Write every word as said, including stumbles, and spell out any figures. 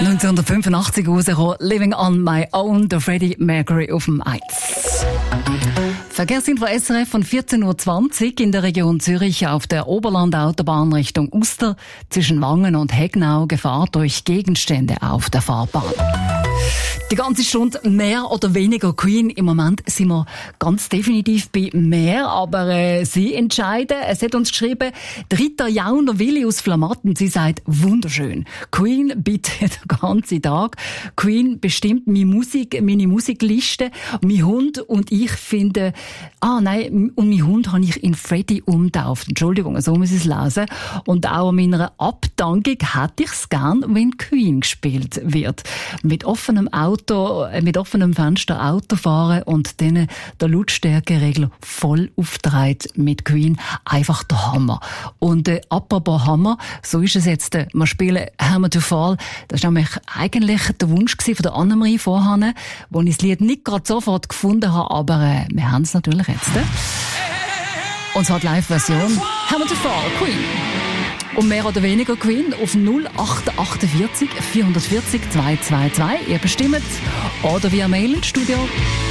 neunzehnhundertfünfundachtzig rausgekommen, Living on My Own, der Freddie Mercury auf dem eins. Verkehrsinfo S R F von vierzehn Uhr zwanzig in der Region Zürich auf der Oberland-Autobahn Richtung Uster zwischen Wangen und Hegnau Gefahr durch Gegenstände auf der Fahrbahn. Die ganze Stunde mehr oder weniger Queen. Im Moment sind wir ganz definitiv bei mehr, aber äh, Sie entscheiden. Es hat uns geschrieben, Rita Jauner-Willi aus Flamatten. Sie sagt, wunderschön. Queen bitte den ganzen Tag. Queen bestimmt meine Musik, meine Musikliste. Mein Hund und ich finden, ah nein, und mein Hund habe ich in Freddie umtauft. Entschuldigung, so muss ich es lesen. Und auch an meiner Abdankung hätte ich es gern, wenn Queen gespielt wird. Mit offenem Auto mit offenem Fenster Auto fahren und dann der Lautstärkeregler voll aufdreht mit Queen. Einfach der Hammer. Und äh, apropos Hammer, so ist es jetzt. Äh, wir spielen Hammer to Fall. Das war nämlich eigentlich der Wunsch von der Annemarie vorhin, wo ich das Lied nicht gerade sofort gefunden habe, aber äh, wir haben es natürlich jetzt. Äh. Und zwar die Live-Version Hammer to Fall, Queen. Und mehr oder weniger Queen auf null acht achtundvierzig vierhundertvierzig zweihundertzweiundzwanzig. Ihr bestimmt. Oder via Mail ins Studio.